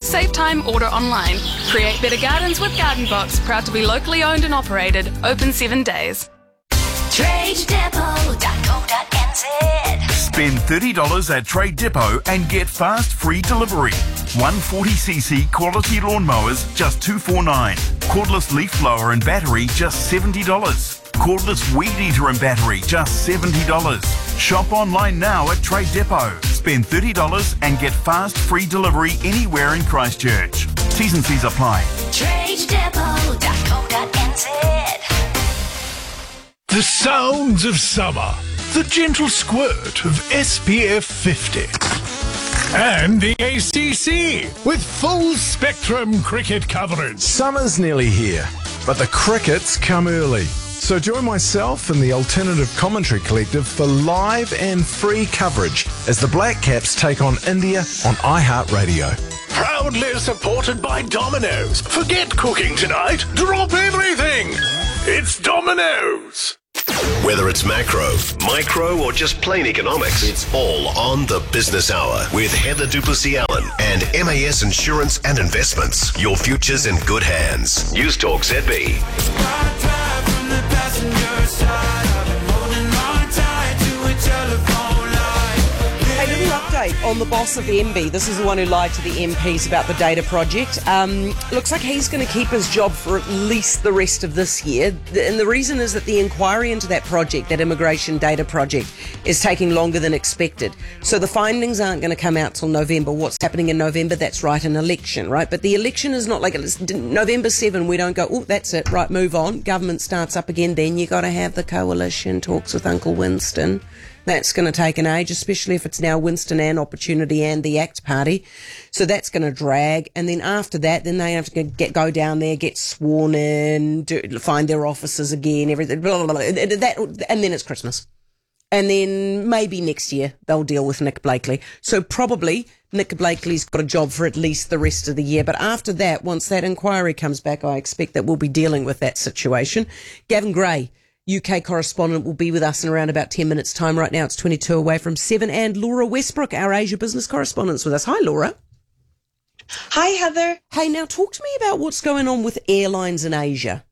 Save time, order online. Create better gardens with Garden Box, proud to be locally owned and operated. Open 7 days. TradeDepot.co.nz. Spend $30 at Trade Depot and get fast free delivery. 140cc quality lawnmowers, just $249. Cordless leaf blower and battery, just $70. Cordless weed eater and battery, just $70. Shop online now at Trade Depot. Spend $30 and get fast free delivery anywhere in Christchurch. T's and C's apply. TradeDepot.co.nz. The sounds of summer, the gentle squirt of SPF 50. And the ACC with full spectrum cricket coverage. Summer's nearly here, but the crickets come early. So join myself and the Alternative Commentary Collective for live and free coverage as the Black Caps take on India on iHeartRadio. Proudly supported by Domino's. Forget cooking tonight. Drop everything. It's Domino's. Whether it's macro, micro, or just plain economics, it's all on the Business Hour with Heather Duplessis-Allen and MAS Insurance and Investments. Your future's in good hands. News Talk ZB. Hey, little update on the boss of MB. This is the one who lied to the MPs about the data project. Looks like he's going to keep his job for at least the rest of this year. And the reason is that the inquiry into that project, that immigration data project, is taking longer than expected. So the findings aren't going to come out till November. What's happening in November? That's right, an election, right? But the election is not like it's November 7. We don't go, oh, that's it, right, move on. Government starts up again. Then you got to have the coalition talks with Uncle Winston. That's going to take an age, especially if it's now Winston and Opportunity and the ACT Party. So that's going to drag. And then after that, then they have to go down there, get sworn in, find their offices again, everything, blah, blah, blah. And then it's Christmas. And then maybe next year they'll deal with Nick Blakely. So probably Nick Blakely's got a job for at least the rest of the year. But after that, once that inquiry comes back, I expect that we'll be dealing with that situation. Gavin Gray, UK correspondent, will be with us in around about 10 minutes' time. Right now it's 22 away from 7. And Laura Westbrook, our Asia business correspondent, is with us. Hi, Laura. Hi, Heather. Hey, now talk to me about what's going on with airlines in Asia.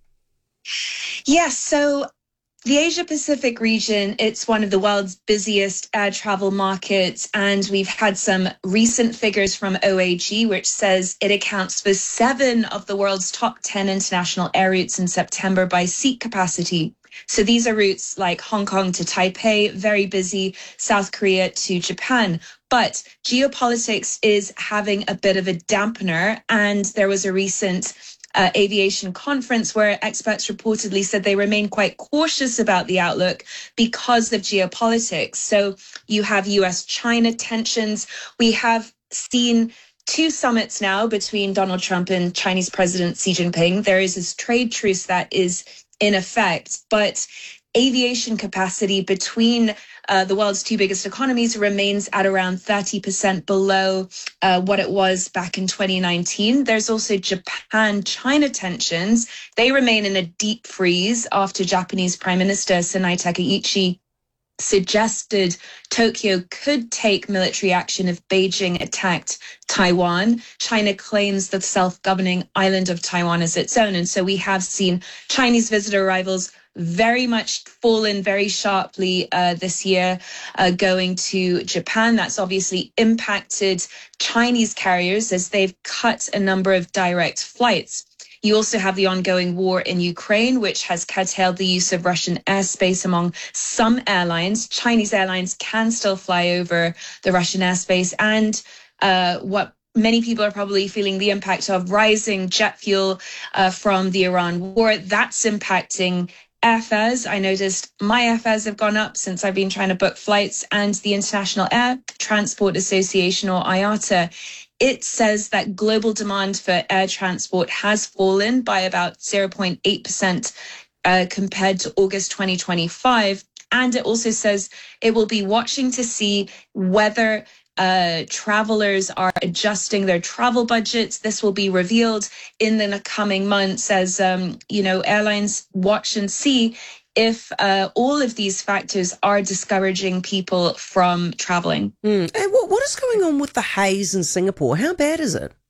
Yes, so the Asia Pacific region, it's one of the world's busiest air travel markets, and we've had some recent figures from OAG, which says it accounts for 7 of the world's top 10 international air routes in September by seat capacity. So these are routes like Hong Kong to Taipei, very busy, South Korea to Japan. But geopolitics is having a bit of a dampener, and there was a recent aviation conference where experts reportedly said they remain quite cautious about the outlook because of geopolitics. So you have US-China tensions. We have seen 2 summits now between Donald Trump and Chinese President Xi Jinping. There is this trade truce that is in effect, but aviation capacity between the world's 2 biggest economies remains at around 30% below what it was back in 2019. There's also Japan-China tensions. They remain in a deep freeze after Japanese Prime Minister Sanae Takaichi suggested Tokyo could take military action if Beijing attacked Taiwan. China claims the self-governing island of Taiwan as its own. And so we have seen Chinese visitor arrivals very much fallen very sharply this year, going to Japan. That's obviously impacted Chinese carriers as they've cut a number of direct flights. You also have the ongoing war in Ukraine, which has curtailed the use of Russian airspace among some airlines. Chinese airlines can still fly over the Russian airspace. And what many people are probably feeling the impact of rising jet fuel from the Iran war. That's impacting airfares. I noticed my airfares have gone up since I've been trying to book flights, and the International Air Transport Association, or IATA, it says that global demand for air transport has fallen by about 0.8% compared to August 2025. And it also says it will be watching to see whether travelers are adjusting their travel budgets. This will be revealed in the coming months as, airlines watch and see if all of these factors are discouraging people from traveling. And what is going on with the haze in Singapore? How bad is it?